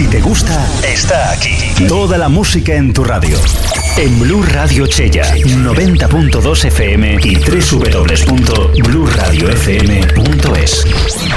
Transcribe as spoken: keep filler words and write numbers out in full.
te gusta, está aquí. Toda la música en tu radio. En Blu Radio Chella, noventa punto dos F M y doble u doble u doble u punto blu radio f m punto es.